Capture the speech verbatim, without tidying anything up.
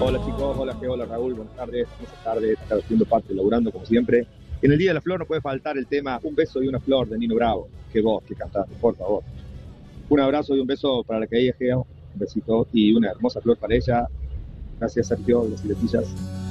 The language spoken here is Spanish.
Hola chicos, hola Geo, hola Raúl, buenas tardes, buenas tardes, estás haciendo parte, laburando como siempre. En el Día de la Flor no puede faltar el tema Un beso y una flor de Nino Bravo, que vos, que cantaste, por favor. Un abrazo y un beso para la querida Geo, un besito y una hermosa flor para ella. Gracias Sergio, las siletillas.